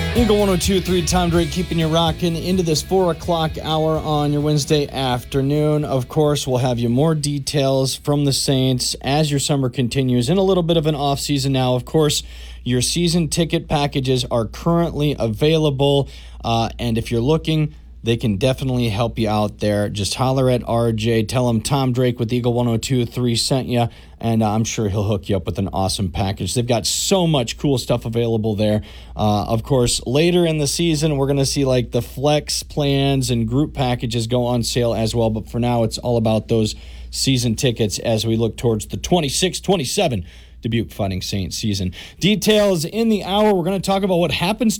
Eagle 102.3, Tom Drake keeping you rocking into this 4 o'clock hour on your Wednesday afternoon. Of course, we'll have you more details from the Saints as your summer continues in a little bit of an off season now. Of course, your season ticket packages are currently available, and if you're looking, they can definitely help you out there. Just holler at RJ. Tell him Tom Drake with Eagle 102.3 sent you, and I'm sure he'll hook you up with an awesome package. They've got so much cool stuff available there. Of course, later in the season, we're going to see like the flex plans and group packages go on sale as well. But for now, it's all about those season tickets as we look towards the 26-27 Dubuque Fighting Saints season. Details in the hour. We're going to talk about what happens